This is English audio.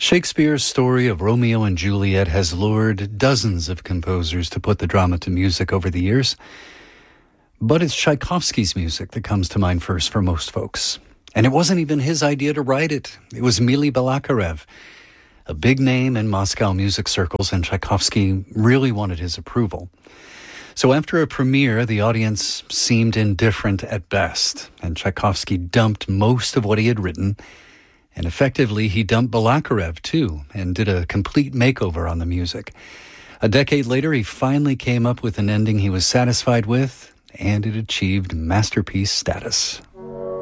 Shakespeare's story of Romeo and Juliet has lured dozens of composers to put the drama to music over the years. But it's Tchaikovsky's music that comes to mind first for most folks. And it wasn't even his idea to write it. It was Mily Balakirev, a big name in Moscow music circles, and Tchaikovsky really wanted his approval. So after a premiere, the audience seemed indifferent at best, and Tchaikovsky dumped most of what he had written. And effectively, he dumped Balakirev, too, and did a complete makeover on the music. A decade later, he finally came up with an ending he was satisfied with, and it achieved masterpiece status.